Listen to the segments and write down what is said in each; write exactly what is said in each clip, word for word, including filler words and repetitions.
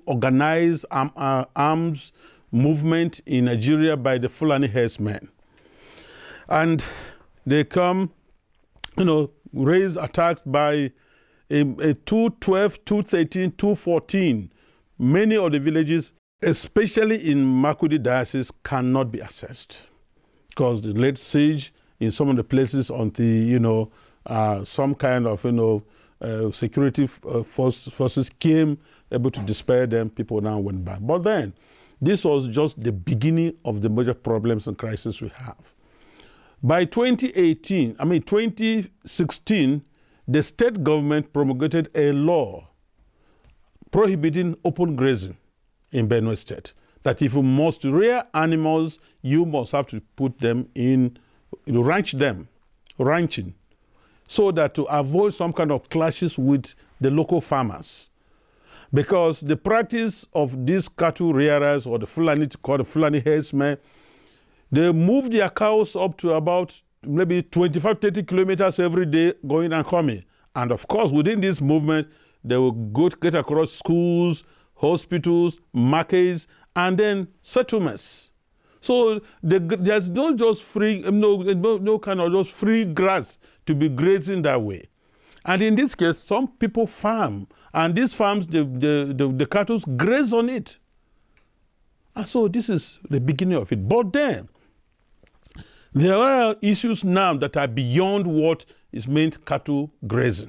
organized um, uh, arms movement in Nigeria by the Fulani herdsmen. And they come, you know, raise attacks by a, a two twelve, two thirteen, two fourteen. Many of the villages, especially in Makurdi diocese, cannot be accessed because they laid siege in some of the places until, you know, uh, some kind of, you know, uh, security uh, force, forces came, able to dispel them. People now went back. But then, this was just the beginning of the major problems and crises we have. By twenty eighteen, I mean twenty sixteen, the state government promulgated a law prohibiting open grazing in Benue State. That if you must rear animals, you must have to put them in, you know, ranch them, ranching, so that to avoid some kind of clashes with the local farmers. Because the practice of these cattle rearers, or the Fulani, called the Fulani herdsmen, they move their cows up to about maybe twenty-five, thirty kilometers every day, going and coming. And of course, within this movement, they will go to get across schools, hospitals, markets, and then settlements. So the, there's no just free, no, no, no kind of just free grass to be grazing that way. And in this case, some people farm, and these farms, the, the, the, the cattle graze on it. And so this is the beginning of it. But then, there are issues now that are beyond what is meant cattle grazing.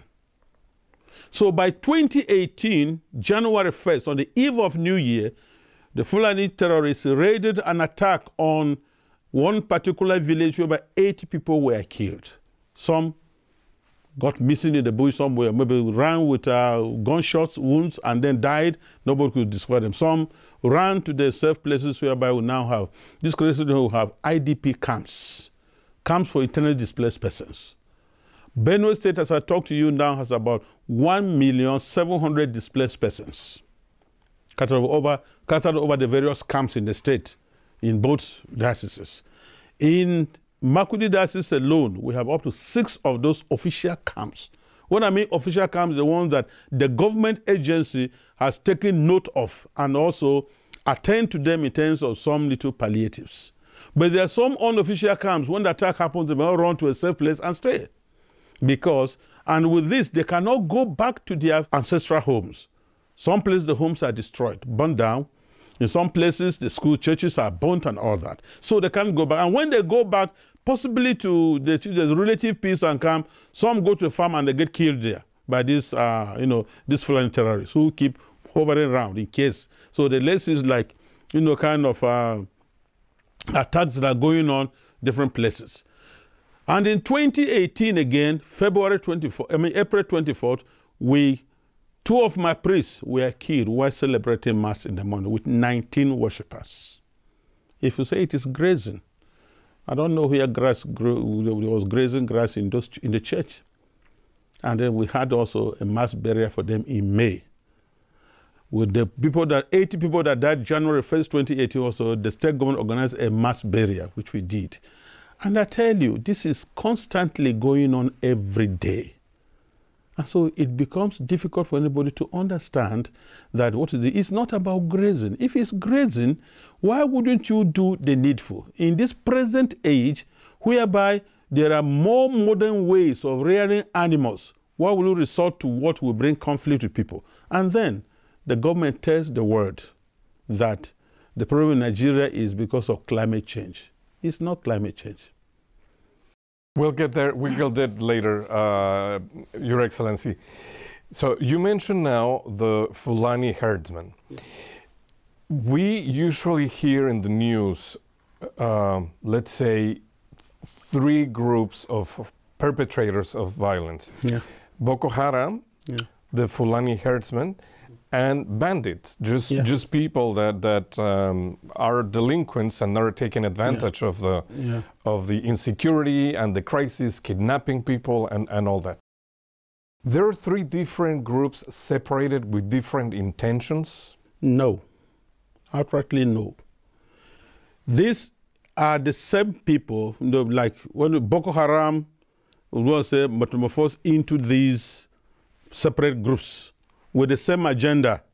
So by twenty eighteen, January first, on the eve of New Year, the Fulani terrorists raided an attack on one particular village where about eighty people were killed. Some got missing in the bush somewhere, maybe ran with uh, gunshots, wounds, and then died. Nobody could describe them. Some ran to the safe places whereby we now have, these places will have I D P camps, camps for internally displaced persons. Benue State, as I talk to you now, has about one million seven hundred displaced persons scattered over, scattered over the various camps in the state, in both dioceses. In Makurdi diocese alone, we have up to six of those official camps. When I mean official camps, the ones that the government agency has taken note of and also attend to them in terms of some little palliatives. But there are some unofficial camps. When the attack happens, they may all run to a safe place and stay. Because, and with this, they cannot go back to their ancestral homes. Some places, the homes are destroyed, burned down. In some places, the school churches are burnt and all that. So they can't go back. And when they go back, possibly to the, to the relative peace and calm, some go to the farm and they get killed there by these, uh, you know, these Fulani terrorists who keep hovering around in case. So the list is like, you know, kind of uh, attacks that are going on different places. And in twenty eighteen again, February twenty-fourth, I mean April twenty-fourth, we, two of my priests were killed while celebrating Mass in the morning with nineteen worshippers. If you say it is grazing, I don't know where grass grew, there was grazing grass in, those, in the church. And then we had also a mass burial for them in May. With the people that, eighty people that died January first, twenty eighteen, also the state government organized a mass burial, which we did. And I tell you, this is constantly going on every day. And so it becomes difficult for anybody to understand that what is it? It's not about grazing. If it's grazing, why wouldn't you do the needful? In this present age, whereby there are more modern ways of rearing animals, why will you resort to what will bring conflict to people? And then the government tells the world that the problem in Nigeria is because of climate change. It's not climate change. We'll get there. We'll get there later, uh, Your Excellency. So you mentioned now the Fulani herdsmen. We usually hear in the news, uh, let's say, three groups of perpetrators of violence. Yeah. Boko Haram, yeah. the Fulani herdsmen, and bandits, just yeah. just people that that um, are delinquents and are taking advantage yeah. of the yeah. of the insecurity and the crisis, kidnapping people and, and all that. There are three different groups separated with different intentions? No, outrightly no. These are the same people, you know, like when Boko Haram was uh, metamorphosed into these separate groups with the same agenda